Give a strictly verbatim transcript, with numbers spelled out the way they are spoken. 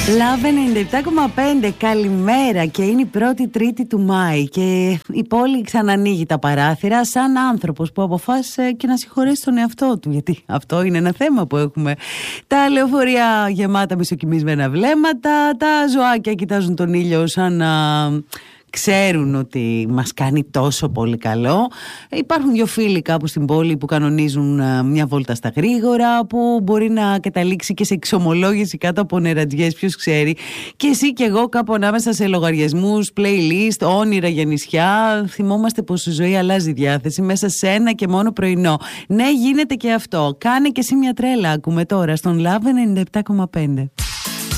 Λαβ ενενήντα επτά κόμμα πέντε, καλημέρα, και είναι η πρώτη Τρίτη του Μάη και η πόλη ξανανοίγει τα παράθυρα σαν άνθρωπος που αποφάσισε και να συγχωρέσει τον εαυτό του, γιατί αυτό είναι ένα θέμα που έχουμε. Τα λεωφορεία γεμάτα μισοκυμισμένα βλέμματα, τα ζωάκια κοιτάζουν τον ήλιο σαν να ξέρουν ότι μας κάνει τόσο πολύ καλό. Υπάρχουν δύο φίλοι κάπου στην πόλη που κανονίζουν μια βόλτα στα γρήγορα, που μπορεί να καταλήξει και σε εξομολόγηση κάτω από νερατζιές, ποιος ξέρει. Και εσύ και εγώ κάπου ανάμεσα σε λογαριασμούς, playlist, όνειρα για νησιά, θυμόμαστε πως η ζωή αλλάζει διάθεση μέσα σε ένα και μόνο πρωινό. Ναι, γίνεται και αυτό. Κάνε και εσύ μια τρέλα, ακούμε τώρα στον Λαβ ενενήντα επτά κόμμα πέντε.